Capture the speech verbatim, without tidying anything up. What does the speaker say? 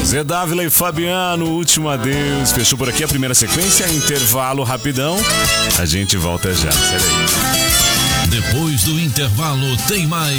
Zé Dávila e Fabiano, Último Adeus. Fechou por aqui a primeira sequência, intervalo rapidão. A gente volta já, sai daí. Depois do intervalo tem mais